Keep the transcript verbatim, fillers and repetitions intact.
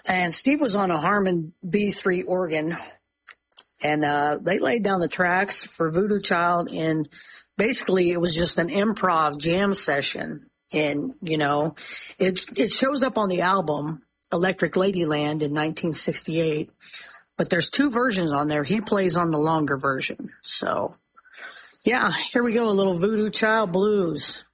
And Steve was on a Harman B three organ, and uh, they laid down the tracks for Voodoo Child, and basically it was just an improv jam session. And, you know, it, it shows up on the album Electric Ladyland in nineteen sixty-eight, but there's two versions on there. He plays on the longer version. So, yeah, here we go, a little Voodoo Child blues.